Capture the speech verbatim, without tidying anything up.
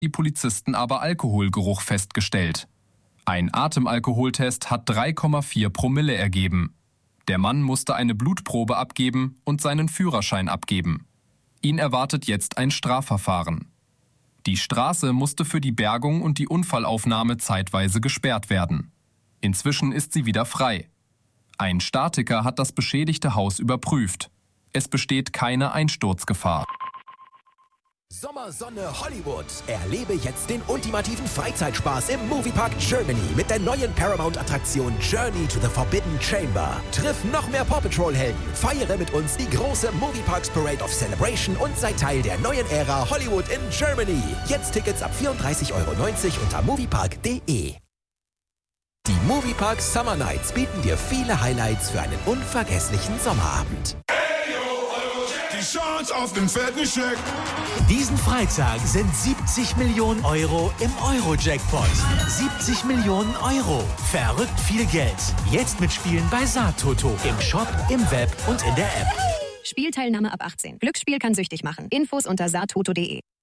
die Polizisten aber Alkoholgeruch festgestellt. Ein Atemalkoholtest hat drei Komma vier Promille ergeben. Der Mann musste eine Blutprobe abgeben und seinen Führerschein abgeben. Ihn erwartet jetzt ein Strafverfahren. Die Straße musste für die Bergung und die Unfallaufnahme zeitweise gesperrt werden. Inzwischen ist sie wieder frei. Ein Statiker hat das beschädigte Haus überprüft. Es besteht keine Einsturzgefahr. Sommersonne Hollywood. Erlebe jetzt den ultimativen Freizeitspaß im Moviepark Germany mit der neuen Paramount-Attraktion Journey to the Forbidden Chamber. Triff noch mehr Paw Patrol-Helden, feiere mit uns die große Movieparks Parade of Celebration und sei Teil der neuen Ära Hollywood in Germany. Jetzt Tickets ab vierunddreißig Euro neunzig unter moviepark punkt de. Die Moviepark Summer Nights bieten dir viele Highlights für einen unvergesslichen Sommerabend. Die Chance auf den fetten Scheck. Diesen Freitag sind siebzig Millionen Euro im Euro-Jackpot. siebzig Millionen Euro. Verrückt viel Geld. Jetzt mitspielen bei Saattoto. Im Shop, im Web und in der App. Spielteilnahme ab achtzehn. Glücksspiel kann süchtig machen. Infos unter saattoto punkt de.